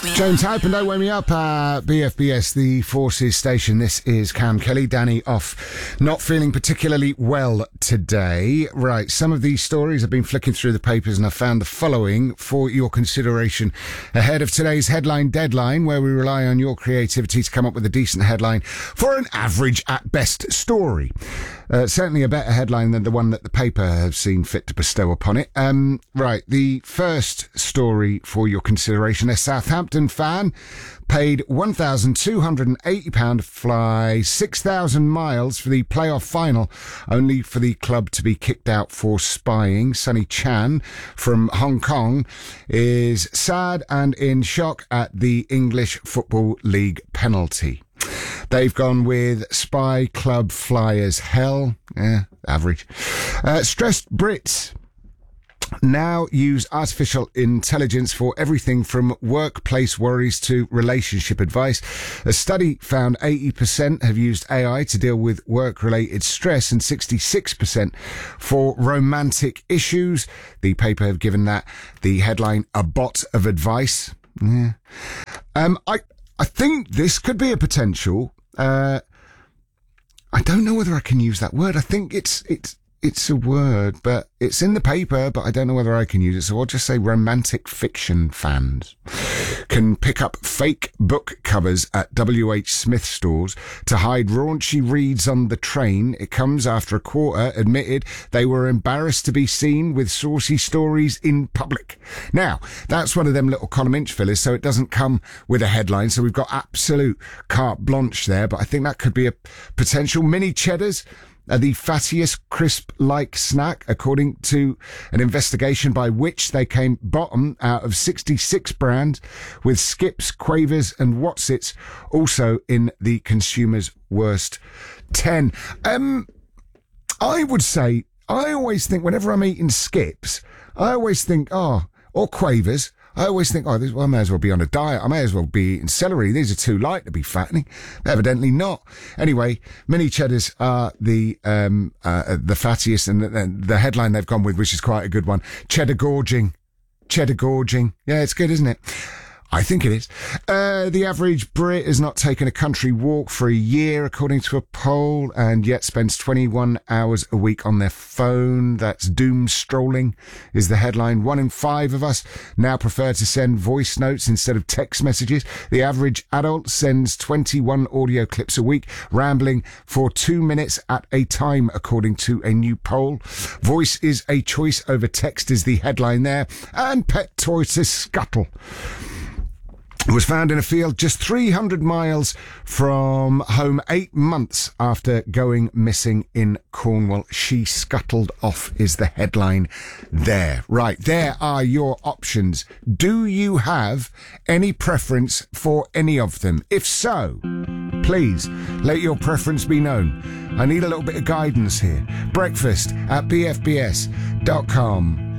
James Hype and Don't Wake Me Up, BFBS, the Forces station. This is Cam Kelly. Danny off, not feeling particularly well today. Right, some of these stories I've been flicking through the papers and I found the following for your consideration ahead of today's headline deadline, where we rely on your creativity to come up with a decent headline for an average at best story. Certainly a better headline than the one that the paper have seen fit to bestow upon it. Right, the first story for your consideration, a Southampton fan paid £1,280 to fly 6,000 miles for the playoff final, only for the club to be kicked out for spying. Sonny Chan from Hong Kong is sad and in shock at the English Football League penalty. They've gone with spy club flyers hell. Average. Stressed Brits now use artificial intelligence for everything from workplace worries to relationship advice. A study found 80% have used AI to deal with work-related stress and 66% for romantic issues. The paper have given that the headline, A Bot of Advice. I think this could be a potential. I don't know whether I can use that word. I think it's a word, but it's in the paper, but I don't know whether I can use it. So I'll just say romantic fiction fans can pick up fake book covers at WH Smith stores to hide raunchy reads on the train. It comes after a quarter admitted they were embarrassed to be seen with saucy stories in public. Now, that's one of them little column inch fillers, so it doesn't come with a headline. So we've got absolute carte blanche there, but I think that could be a potential. Mini cheddars are the fattiest crisp-like snack, according to an investigation by which they came bottom out of 66 brands, with Skips, Quavers and Wotsits also in the consumer's worst 10. I would say, I always think, whenever I'm eating Skips, I always think, or Quavers, I always think, I may as well be on a diet. I may as well be eating celery. These are too light to be fattening. Evidently not. Anyway, mini cheddars are the fattiest, and the headline they've gone with, which is quite a good one, cheddar gorging. Cheddar gorging. Yeah, it's good, isn't it? I think it is. The average Brit has not taken a country walk for a year, according to a poll, and yet spends 21 hours a week on their phone. That's doom strolling, is the headline. 1 in 5 of us now prefer to send voice notes instead of text messages. The average adult sends 21 audio clips a week, rambling for 2 minutes at a time, according to a new poll. Voice is a choice over text is the headline there. And pet tortoise Scuttle was found in a field just 300 miles from home 8 months after going missing in Cornwall. She scuttled off is the headline there. Right, there are your options. Do you have any preference for any of them? If so, please let your preference be known. I need a little bit of guidance here. Breakfast at bfbs.com.